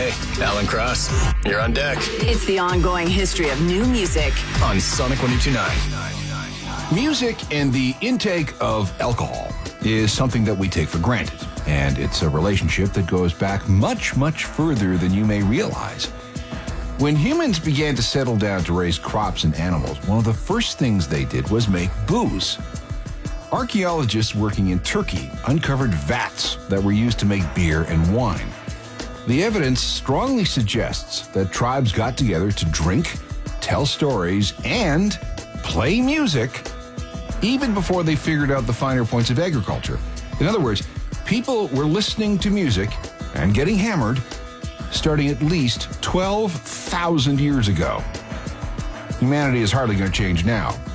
Hey, Alan Cross, you're on deck. It's the ongoing history of new music on Sonic 102.9. Music and the intake of alcohol is something that we take for granted, and it's a relationship that goes back much, much further than you may realize. When humans began to settle down to raise crops and animals, one of the first things they did was make booze. Archaeologists working in Turkey uncovered vats that were used to make beer and wine. The evidence strongly suggests that tribes got together to drink, tell stories, and play music even before they figured out the finer points of agriculture. In other words, people were listening to music and getting hammered starting at least 12,000 years ago. Humanity is hardly going to change now.